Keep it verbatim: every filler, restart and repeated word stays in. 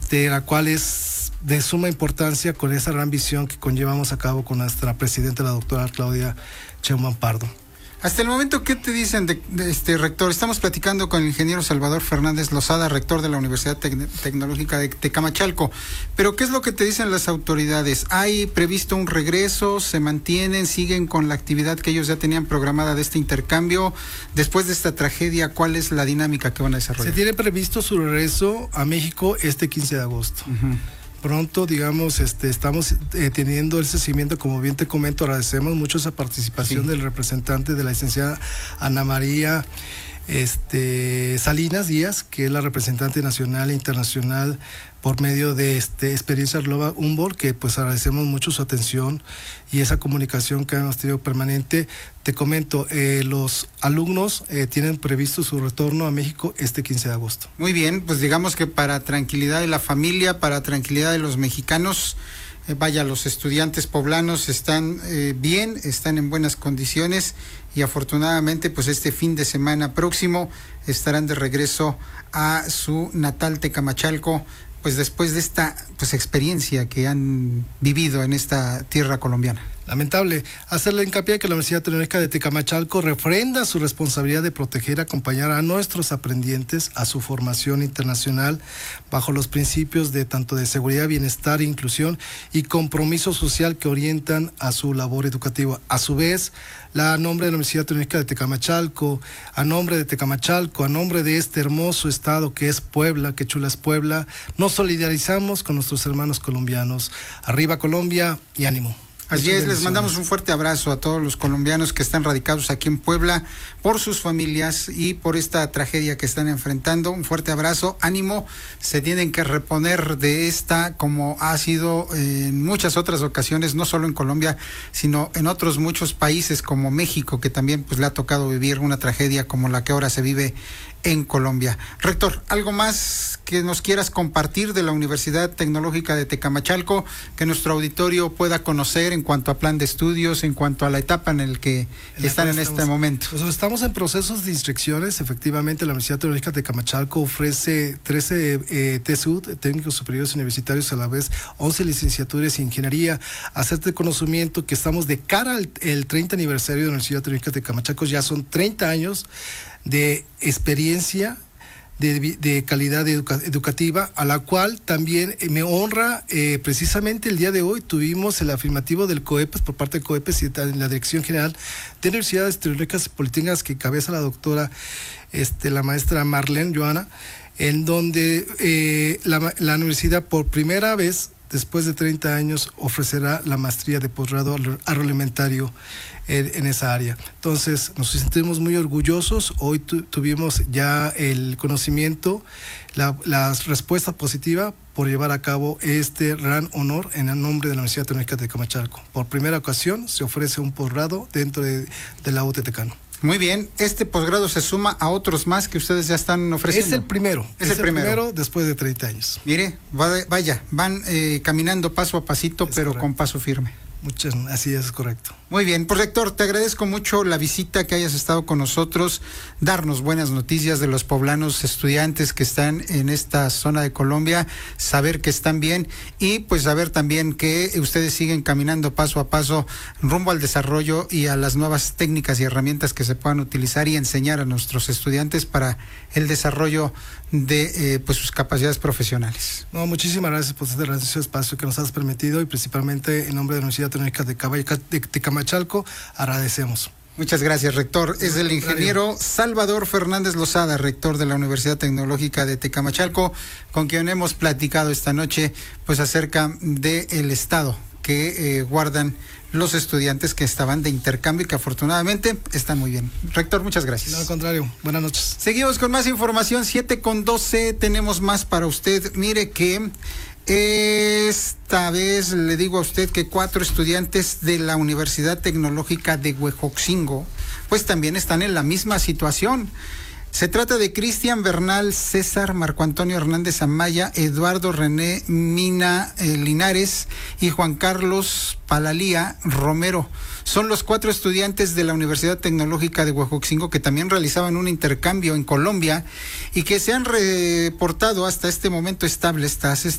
este, la cual es de suma importancia con esa gran visión que conllevamos a cabo con nuestra presidenta, la doctora Claudia Sheinbaum Pardo. Hasta el momento, ¿qué te dicen, de, de este rector? Estamos platicando con el ingeniero Salvador Fernández Lozada, rector de la Universidad Tec- Tecnológica de Tecamachalco. Pero, ¿qué es lo que te dicen las autoridades? ¿Hay previsto un regreso? ¿Se mantienen? ¿Siguen con la actividad que ellos ya tenían programada de este intercambio? Después de esta tragedia, ¿cuál es la dinámica que van a desarrollar? Se tiene previsto su regreso a México este quince de agosto. Uh-huh. Pronto, digamos, este, estamos eh, teniendo el seguimiento, como bien te comento, agradecemos mucho esa participación sí. del representante de la licenciada Ana María este, Salinas Díaz, que es la representante nacional e internacional por medio de este Experiencia Global Humboldt, que pues agradecemos mucho su atención y esa comunicación que hemos tenido permanente. Te comento, eh, los alumnos eh, tienen previsto su retorno a México este quince de agosto. Muy bien, pues digamos que para tranquilidad de la familia, para tranquilidad de los mexicanos, eh, vaya, los estudiantes poblanos están eh, bien, están en buenas condiciones y afortunadamente pues este fin de semana próximo estarán de regreso a su natal Tecamachalco, pues después de esta pues experiencia que han vivido en esta tierra colombiana. Lamentable hacerle hincapié que la Universidad Tecnológica de Tecamachalco refrenda su responsabilidad de proteger y acompañar a nuestros aprendientes a su formación internacional bajo los principios de tanto de seguridad, bienestar, inclusión y compromiso social que orientan a su labor educativa. A su vez, la, a nombre de la Universidad Tecnológica de Tecamachalco, a nombre de Tecamachalco, a nombre de este hermoso estado que es Puebla, que chula es Puebla, nos solidarizamos con nuestros hermanos colombianos. Arriba Colombia y ánimo. Así es, les mandamos un fuerte abrazo a todos los colombianos que están radicados aquí en Puebla por sus familias y por esta tragedia que están enfrentando. Un fuerte abrazo, ánimo, se tienen que reponer de esta como ha sido en muchas otras ocasiones, no solo en Colombia, sino en otros muchos países como México, que también pues le ha tocado vivir una tragedia como la que ahora se vive en Colombia. Rector, ¿algo más que nos quieras compartir de la Universidad Tecnológica de Tecamachalco que nuestro auditorio pueda conocer en cuanto a plan de estudios, en cuanto a la etapa en la que en están en estamos, este momento? Pues estamos en procesos de inscripciones. Efectivamente, la Universidad Tecnológica de Tecamachalco ofrece trece eh, T S U D, técnicos superiores universitarios, a la vez once licenciaturas en ingeniería. Hacerte conocimiento que estamos de cara al el treinta aniversario de la Universidad Tecnológica de Tecamachalco, ya son treinta años de experiencia, de, de calidad educa, educativa, a la cual también me honra, eh, precisamente el día de hoy tuvimos el afirmativo del COEPES, por parte del COEPES y de la Dirección General de Universidades Tecnológicas y Politécnicas, que cabeza la doctora, este, la maestra Marlene Joana, en donde eh, la, la universidad por primera vez, después de treinta años, ofrecerá la maestría de posgrado agroalimentario en, en esa área. Entonces, nos sentimos muy orgullosos. Hoy tu, tuvimos ya el conocimiento, la, la respuesta positiva por llevar a cabo este gran honor en el nombre de la Universidad Tecnológica de Tecamachalco. Por primera ocasión se ofrece un posgrado dentro de, de la U T Tecano. Muy bien, este posgrado se suma a otros más que ustedes ya están ofreciendo. Es el primero, es, es el, el primero. primero después de treinta años. Mire, vaya, van eh, caminando paso a pasito, es pero correcto. Con paso firme. Muchas, así es, correcto. Muy bien, pues rector, te agradezco mucho la visita, que hayas estado con nosotros, darnos buenas noticias de los poblanos estudiantes que están en esta zona de Colombia, saber que están bien y pues saber también que ustedes siguen caminando paso a paso rumbo al desarrollo y a las nuevas técnicas y herramientas que se puedan utilizar y enseñar a nuestros estudiantes para el desarrollo de eh, pues sus capacidades profesionales. No, muchísimas gracias por este grandioso espacio que nos has permitido y principalmente en nombre de la Universidad Tecnológica de Tecamachalco agradecemos. Muchas gracias, rector. Es el ingeniero Salvador Fernández Lozada, rector de la Universidad Tecnológica de Tecamachalco, con quien hemos platicado esta noche pues acerca del estado que eh, guardan los estudiantes que estaban de intercambio y que afortunadamente están muy bien. Rector, muchas gracias. No, al contrario, buenas noches. Seguimos con más información, siete con doce, tenemos más para usted. Mire que esta vez le digo a usted que cuatro estudiantes de la Universidad Tecnológica de Huejoxingo pues también están en la misma situación. Se trata de Cristian Bernal César, Marco Antonio Hernández Amaya, Eduardo René Mina eh, Linares y Juan Carlos Palalía Romero. Son los cuatro estudiantes de la Universidad Tecnológica de Huejoxingo que también realizaban un intercambio en Colombia y que se han reportado hasta este momento estables tras